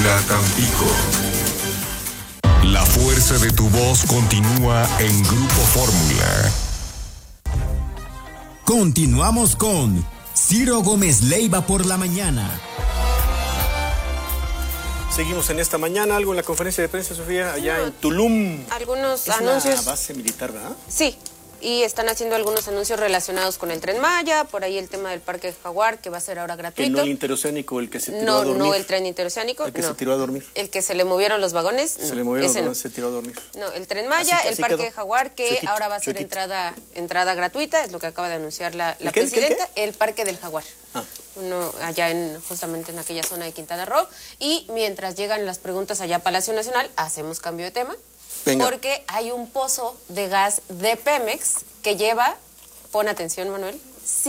Fórmula Tampico. La fuerza de tu voz continúa en Grupo Fórmula. Continuamos con Ciro Gómez Leiva por la mañana. Seguimos en esta mañana, algo en la conferencia de prensa, Sofía, allá en Tulum. Algunos anuncios. anuncios. Es una base militar, ¿verdad? Sí, y están haciendo algunos anuncios relacionados con el Tren Maya, por ahí el tema del Parque Jaguar, que va a ser ahora gratuito. Que no el interoceánico, el que se tiró a dormir. No el tren interoceánico. El que se tiró a dormir. El que se le movieron los vagones. Se le movieron los vagones, no. se tiró a dormir. No, el Tren Maya, el Parque quedó. Jaguar, que Chuequito, ahora va a ser entrada gratuita, es lo que acaba de anunciar la ¿El presidenta. qué? El Parque del Jaguar. Uno allá justamente en aquella zona de Quintana Roo. Y mientras llegan las preguntas allá a Palacio Nacional, hacemos cambio de tema. Venga. Porque hay un pozo de gas de Pemex que lleva, pon atención Manuel,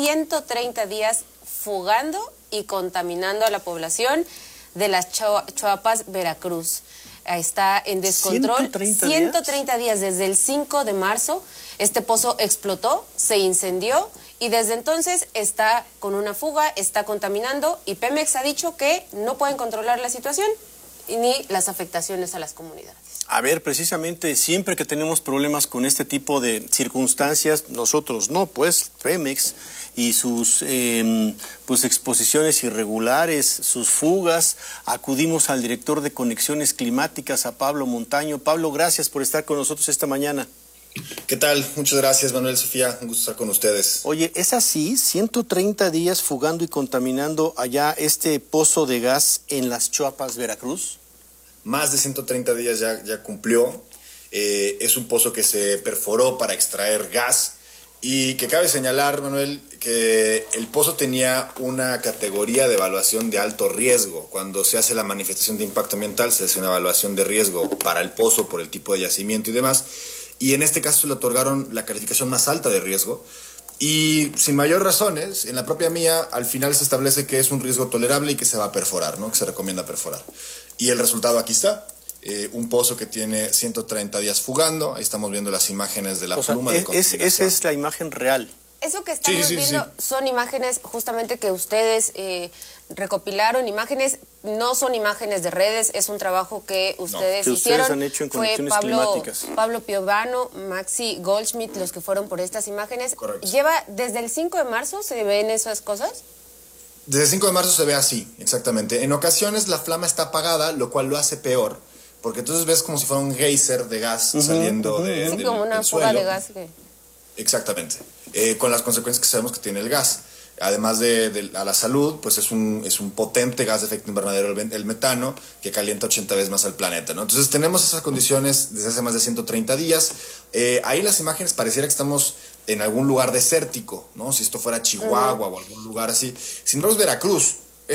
130 días fugando y contaminando a la población de las Choapas, Veracruz. Está en descontrol. 130 días desde el 5 de marzo. Este pozo explotó, se incendió y desde entonces está con una fuga, está contaminando y Pemex ha dicho que no pueden controlar la situación ni las afectaciones a las comunidades. A ver, precisamente siempre que tenemos problemas con este tipo de circunstancias, nosotros no, pues Pemex y sus pues exposiciones irregulares, sus fugas, acudimos al director de Conexiones Climáticas, a Pablo Montaño. Pablo, gracias por estar con nosotros esta mañana. ¿Qué tal? Muchas gracias, Manuel, Sofía, un gusto estar con ustedes. Oye, ¿es así? 130 días fugando y contaminando allá este pozo de gas en las Choapas, Veracruz. Más de 130 días ya cumplió. Es un pozo que se perforó para extraer gas y que cabe señalar, Manuel, que el pozo tenía una categoría de evaluación de alto riesgo. Cuando se hace la manifestación de impacto ambiental, se hace una evaluación de riesgo para el pozo por el tipo de yacimiento y demás. Y en este caso le otorgaron la calificación más alta de riesgo. Y sin mayor razones, en la propia mía, al final se establece que es un riesgo tolerable y que se va a perforar, ¿no? Que se recomienda perforar. Y el resultado aquí está. Un pozo que tiene 130 días fugando. Ahí estamos viendo las imágenes de la pluma de contaminación. Esa es la imagen real. Eso que estamos viendo son imágenes justamente que ustedes recopilaron, imágenes, no son imágenes de redes, es un trabajo que ustedes hicieron. Ustedes han hecho en Conexiones Climáticas. Pablo Piovano, Maxi Goldschmidt, los que fueron por estas imágenes. Correcto. Desde el 5 de marzo se ven esas cosas. Desde el 5 de marzo se ve así, exactamente. En ocasiones la flama está apagada, lo cual lo hace peor, porque entonces ves como si fuera un geyser de gas saliendo del como una fuga de gas. Exactamente, con las consecuencias que sabemos que tiene el gas. Además a la salud, pues es un potente gas de efecto invernadero, el metano, que calienta 80 veces más al planeta, ¿no? Entonces tenemos esas condiciones desde hace más de 130 días. Ahí en las imágenes pareciera que estamos en algún lugar desértico, ¿no? Si esto fuera Chihuahua o algún lugar así. Sin embargo, es Veracruz.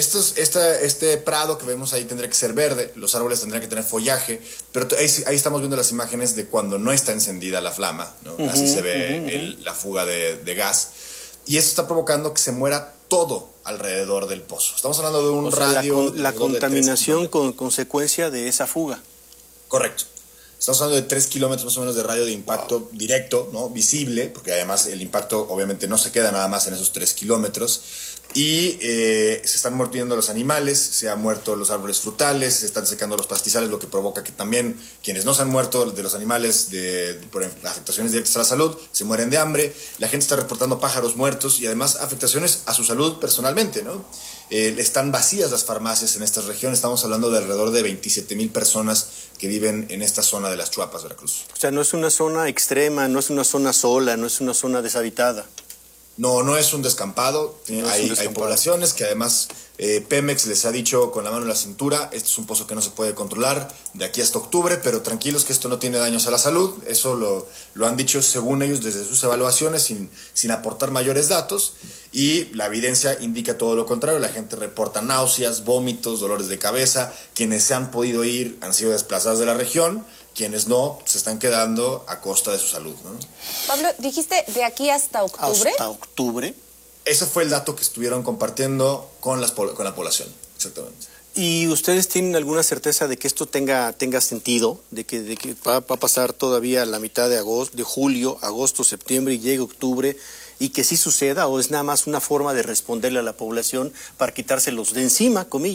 Este prado que vemos ahí tendría que ser verde, los árboles tendrían que tener follaje, pero ahí estamos viendo las imágenes de cuando no está encendida la flama, ¿no? Así se ve la fuga de gas. Y eso está provocando que se muera todo alrededor del pozo. Estamos hablando de un radio... La contaminación con consecuencia de esa fuga. Correcto. Estamos hablando de 3 kilómetros más o menos de radio de impacto directo, ¿no? Visible, porque además el impacto obviamente no se queda nada más en esos 3 kilómetros. Y se están muriendo los animales, se han muerto los árboles frutales, se están secando los pastizales, lo que provoca que también quienes no se han muerto de los animales por afectaciones directas a la salud, se mueren de hambre, la gente está reportando pájaros muertos y además afectaciones a su salud personalmente, ¿no? Están vacías las farmacias en estas regiones, estamos hablando de alrededor de 27,000 personas que viven en esta zona de las Choapas, Veracruz. O sea, no es una zona extrema, no es una zona sola, no es una zona deshabitada. No es un descampado, hay poblaciones que además Pemex les ha dicho con la mano en la cintura, este es un pozo que no se puede controlar de aquí hasta octubre, pero tranquilos que esto no tiene daños a la salud, eso lo han dicho según ellos desde sus evaluaciones sin aportar mayores datos y la evidencia indica todo lo contrario, la gente reporta náuseas, vómitos, dolores de cabeza, quienes se han podido ir han sido desplazados de la región, quienes no se están quedando a costa de su salud, ¿no? Pablo, dijiste de aquí hasta octubre. ¿Hasta octubre? Ese fue el dato que estuvieron compartiendo con la población, exactamente. ¿Y ustedes tienen alguna certeza de que esto tenga sentido? ¿De que va a pasar todavía la mitad de julio, agosto, septiembre y llegue octubre y que sí suceda? ¿O es nada más una forma de responderle a la población para quitárselos de encima, comillas?